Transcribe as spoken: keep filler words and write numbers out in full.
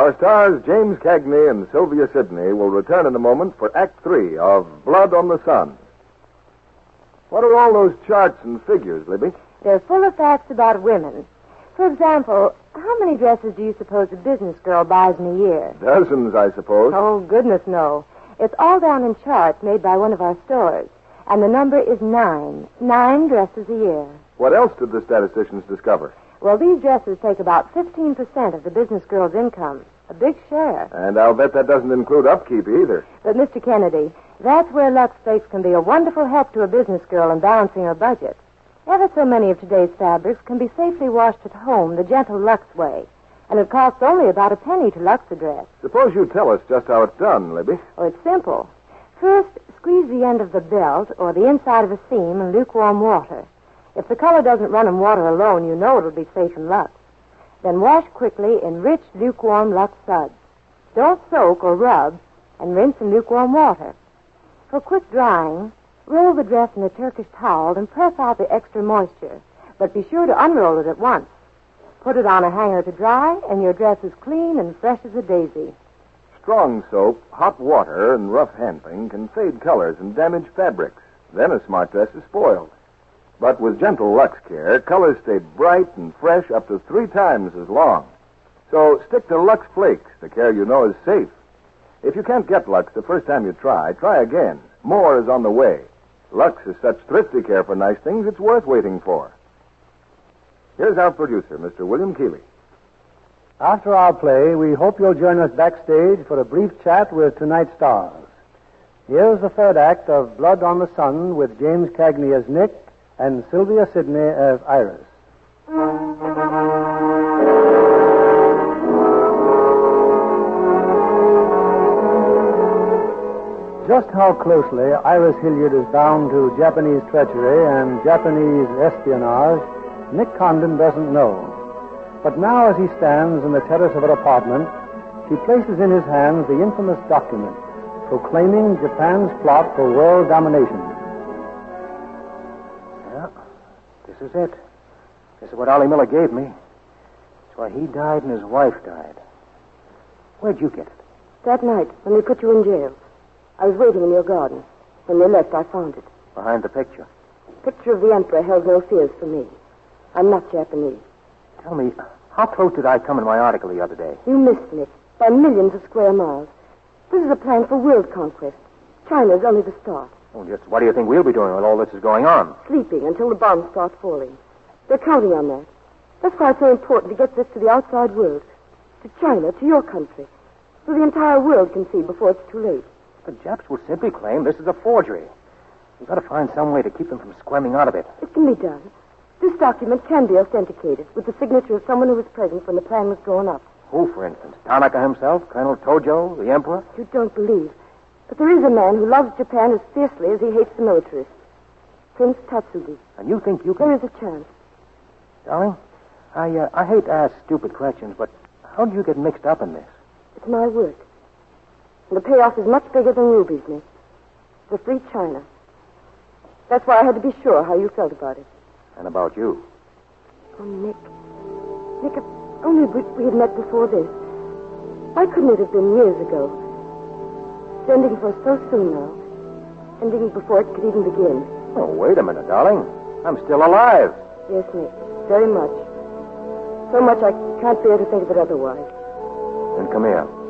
Our stars, James Cagney and Sylvia Sidney, will return in a moment for Act Three of Blood on the Sun. What are all those charts and figures, Libby? They're full of facts about women. For example, how many dresses do you suppose a business girl buys in a year? Dozens, I suppose. Oh, goodness, no. It's all down in charts made by one of our stores. And the number is nine. Nine dresses a year. What else did the statisticians discover? Well, these dresses take about fifteen percent of the business girl's income. A big share. And I'll bet that doesn't include upkeep either. But, Mister Kennedy, that's where Lux Flakes can be a wonderful help to a business girl in balancing her budget. Ever so many of today's fabrics can be safely washed at home the gentle Lux way. And it costs only about a penny to Lux a dress. Suppose you tell us just how it's done, Libby. Oh, it's simple. First, squeeze the end of the belt or the inside of a seam in lukewarm water. If the color doesn't run in water alone, you know it'll be safe in Lux. Then wash quickly in rich, lukewarm Lux suds. Don't soak or rub, and rinse in lukewarm water. For quick drying, roll the dress in a Turkish towel and press out the extra moisture. But be sure to unroll it at once. Put it on a hanger to dry, and your dress is clean and fresh as a daisy. Strong soap, hot water, and rough handling can fade colors and damage fabrics. Then a smart dress is spoiled. But with gentle Lux care, colors stay bright and fresh up to three times as long. So stick to Lux Flakes, the care you know is safe. If you can't get Lux the first time you try, try again. More is on the way. Lux is such thrifty care for nice things, it's worth waiting for. Here's our producer, Mister William Keeley. After our play, we hope you'll join us backstage for a brief chat with tonight's stars. Here's the third act of Blood on the Sun with James Cagney as Nick and Sylvia Sidney as Iris. Just how closely Iris Hilliard is bound to Japanese treachery and Japanese espionage, Nick Condon doesn't know. But now, as he stands in the terrace of her apartment, she places in his hands the infamous document proclaiming Japan's plot for world domination. Yeah, this is it. This is what Ollie Miller gave me. It's why he died and his wife died. Where'd you get it? That night, when they put you in jail. I was waiting in your garden. When they left, I found it. Behind the picture. Picture of the Emperor held no fears for me. I'm not Japanese. Tell me, how close did I come in my article the other day? You missed, Nick, by millions of square miles. This is a plan for world conquest. China's only the start. Well, just what do you think we'll be doing when all this is going on? Sleeping until the bombs start falling. They're counting on that. That's why it's so important to get this to the outside world. To China, to your country. So the entire world can see before it's too late. The Japs will simply claim this is a forgery. We've got to find some way to keep them from squirming out of it. It can be done. This document can be authenticated with the signature of someone who was present when the plan was drawn up. Who, for instance? Tanaka himself? Colonel Tojo? The Emperor? You don't believe. But there is a man who loves Japan as fiercely as he hates the militarists. Prince Tatsugi. And you think you can... There is a chance. Darling, I, uh, I hate to ask stupid questions, but how did you get mixed up in this? It's my work. And the payoff is much bigger than rubies, Nick. The free China. That's why I had to be sure how you felt about it. And about you. Oh, Nick. Nick, if only we, we had met before this. Why couldn't it have been years ago? It's ending for us so soon now. Ending before it could even begin. Oh, wait a minute, darling. I'm still alive. Yes, Nick. Very much. So much I can't bear to think of it otherwise. Then come here.